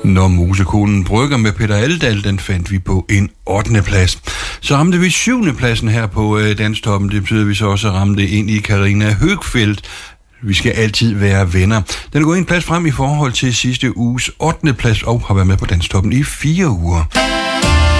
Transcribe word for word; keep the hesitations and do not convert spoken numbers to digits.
Når musekonen Brygger med Peter Aldal, den fandt vi på en ottende plads. Så ramte vi syvende pladsen her på øh, Danstoppen. Det betyder, at vi så også ramte ind i Karina Høgfeldt. Vi skal altid være venner. Den er gået en plads frem i forhold til sidste uges ottende plads og har været med på Danstoppen i fire uger.